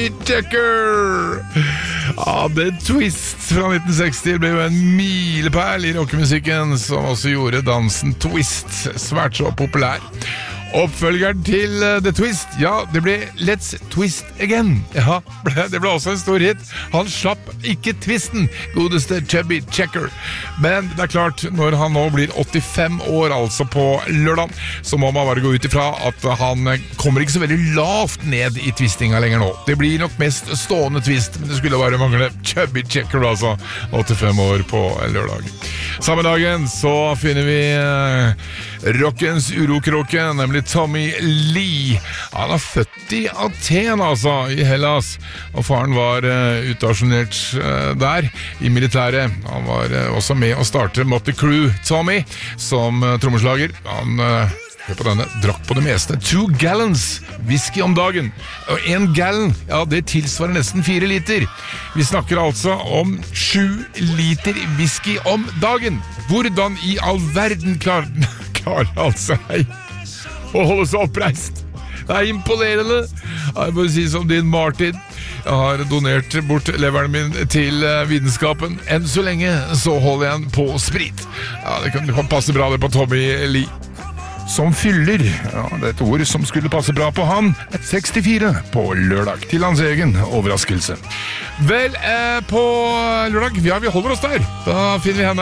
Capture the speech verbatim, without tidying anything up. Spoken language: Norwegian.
Chubby Checker. Ja, The Twist fra nitten seksti ble jo en milepæl i rockemusikken, som også gjorde dansen twist svært så populær. Oppfølgeren til uh, The Twist, ja, det ble Let's Twist Again. Ja, det ble også en stor hit. Han slapp ikke twisten, godeste Chubby Checker. Men det er klart, når han nå blir åttifem år, altså på lørdag, så må man bare gå ut ifra at han kommer ikke så veldig lavt ned i twistinga lenger nå. Det blir nok mest stående twist, men det skulle bare mangle Chubby Checker, altså, åttifem år på lørdag. Samme dagen så finner vi uh, rockens urokråke, nemlig Tommy Lee. Han er født i Aten, altså, i Hellas, og faren var uh, utasjonert uh, der i militæret. Han var uh, også med å starte Motley Crue. Tommy, som uh, trommeslager, han uh, hør på denne, drakk på det meste. Two gallons whisky om dagen. Og en gallon, ja, det tilsvarer nesten fire liter. Vi snakker altså om sju liter whisky om dagen. Hvordan i all verden klarer, klarer han seg å holde seg oppreist? Det er imponerende. Jeg må si som din Martin. Jeg har donert bort leveren min til vitenskapen. Enn så lenge så holder jeg den på sprit. Ja, det kan, det kan passe bra det på Tommy Lee. Som fyller, ja, det er et ord som skulle passe bra på han, sekstifire på lørdag, til hans egen overraskelse. Vel, eh, på lørdag, ja, vi holder oss der. Da finner vi henne.